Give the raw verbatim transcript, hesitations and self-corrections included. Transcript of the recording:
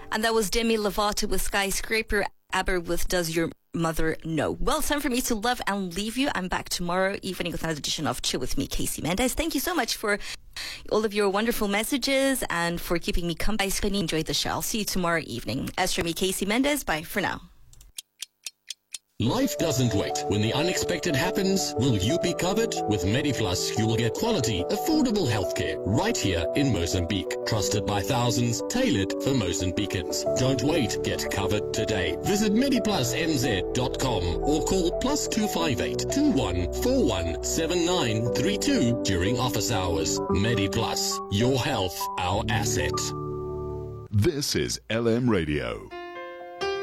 And that was Demi Lovato with Skyscraper, Aber with Does Your Mother Know? Well, time for me to love and leave you. I'm back tomorrow evening with another edition of Chill with me, Casey Mendez. Thank you so much for all of your wonderful messages and for keeping me company. I enjoyed the show. I'll see you tomorrow evening. As for me, Casey Mendez, bye for now. Life doesn't wait. When the unexpected happens, will you be covered? With MediPlus, you will get quality, affordable healthcare right here in Mozambique. Trusted by thousands, tailored for Mozambicans. Don't wait. Get covered today. Visit mediplusm z dot com or call plus two five eight, two one four one, seven nine three two during office hours. MediPlus. Your health, our asset. This is L M Radio.